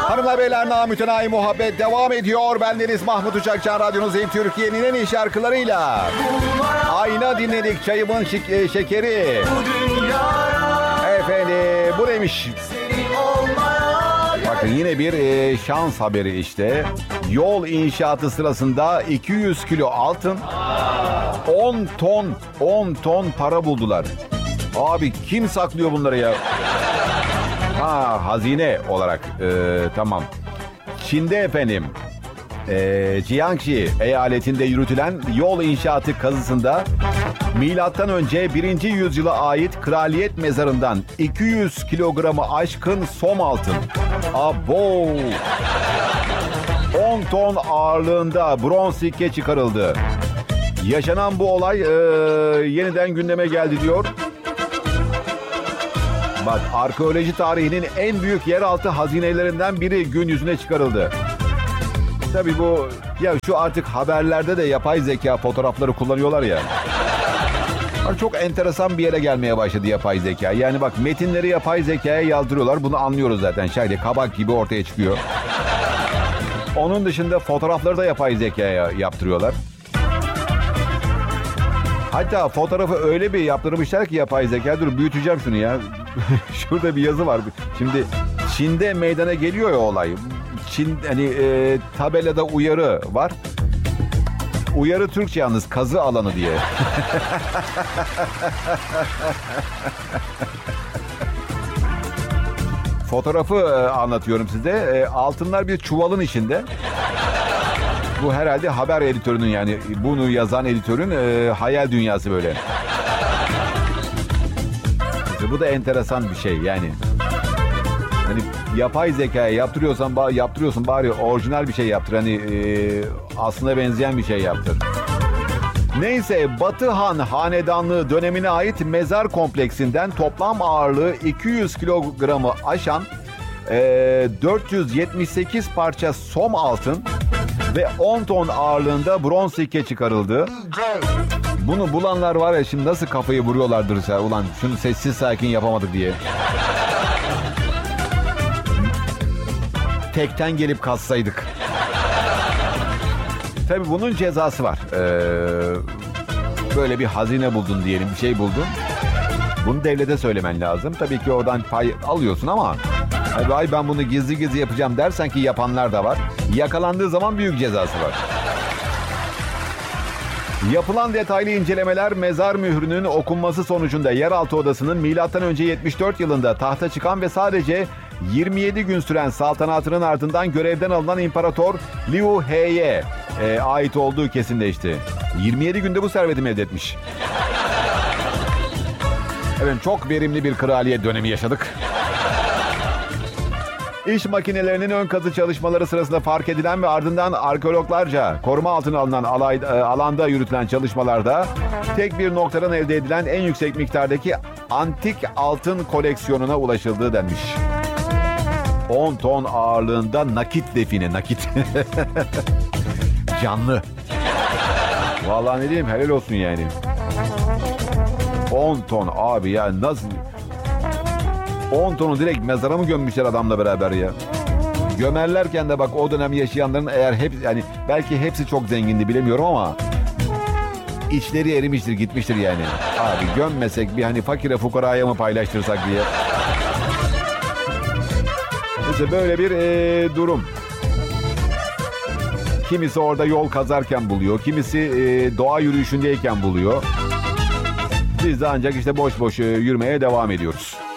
Hanımlar beyler, namütenayi muhabbet devam ediyor. Bendeniz Mahmut Uçakcan, radyonuz Türkiye'nin en iyi şarkılarıyla. Ayna dinledik, çayımın şekeri. Efendim, bu neymiş? Bakın yine bir şans haberi işte. Yol inşaatı sırasında 200 kilo altın, 10 ton para buldular. Abi kim saklıyor bunları ya? Ha, hazine olarak. Tamam. Çin'de efendim, Jiangxi eyaletinde yürütülen yol inşaatı kazısında milattan önce 1. yüzyıla ait kraliyet mezarından 200 kilogramı aşkın som altın. Abo! 10 ton ağırlığında bronz sikke çıkarıldı. Yaşanan bu olay yeniden gündeme geldi diyor. Bak, arkeoloji tarihinin en büyük yeraltı hazinelerinden biri gün yüzüne çıkarıldı. Tabii bu, ya şu artık haberlerde de yapay zeka fotoğrafları kullanıyorlar ya. Çok enteresan bir yere gelmeye başladı yapay zeka. Yani bak, metinleri yapay zekaya yazdırıyorlar. Bunu anlıyoruz zaten. Şöyle kabak gibi ortaya çıkıyor. Onun dışında fotoğrafları da yapay zekaya yaptırıyorlar. Hatta fotoğrafı öyle bir yaptırmışlar ki yapay zeka. Dur büyüteceğim şunu ya. Şurada bir yazı var. Şimdi Çin'de meydana geliyor ya olay. Çin hani tabelada uyarı var. Uyarı Türkçe yalnız, kazı alanı diye. Fotoğrafı anlatıyorum size. Altınlar bir çuvalın içinde. Bu herhalde haber editörünün, yani bunu yazan editörün hayal dünyası böyle. İşte bu da enteresan bir şey yani. Hani yapay zekaya yaptırıyorsun bari orijinal bir şey yaptır. Hani aslına benzeyen bir şey yaptır. Neyse, Batı Han Hanedanlığı dönemine ait mezar kompleksinden toplam ağırlığı 200 kilogramı aşan 478 parça som altın ve 10 ton ağırlığında bronz sikke çıkarıldı. Bunu bulanlar var ya, şimdi nasıl kafayı vuruyorlardır ya. Ulan şunu sessiz sakin yapamadık diye. Tekten gelip kassaydık. Tabii bunun cezası var. Böyle bir hazine buldun diyelim, bir şey buldun. Bunu devlete söylemen lazım. Tabii ki oradan pay alıyorsun ama ay ben bunu gizli gizli yapacağım dersen ki yapanlar da var. Yakalandığı zaman büyük cezası var. Yapılan detaylı incelemeler mezar mührünün okunması sonucunda yeraltı odasının M.Ö. 74 yılında tahta çıkan ve sadece 27 gün süren saltanatının ardından görevden alınan İmparator Liu He'ye ait olduğu kesinleşti. 27 günde bu servetimi elde etmiş. Evet, çok verimli bir kraliyet dönemi yaşadık. İş makinelerinin ön kazı çalışmaları sırasında fark edilen ve ardından arkeologlarca koruma altına alınan alanda yürütülen çalışmalarda tek bir noktadan elde edilen en yüksek miktardaki antik altın koleksiyonuna ulaşıldığı denmiş. 10 ton ağırlığında nakit define, nakit. Canlı. Vallahi ne diyeyim, helal olsun yani. 10 ton abi ya, nasıl? 10 tonu direkt mezara mı gömmüşler adamla beraber ya? Gömerlerken de bak, o dönem yaşayanların eğer yani belki hepsi çok zengindi, bilemiyorum ama içleri erimiştir, gitmiştir yani. Abi gömmesek bir hani fakire fukaraya mı paylaştırsak diye. İşte böyle bir durum. Kimisi orada yol kazarken buluyor, kimisi doğa yürüyüşündeyken buluyor. Biz de ancak işte boş boş yürümeye devam ediyoruz.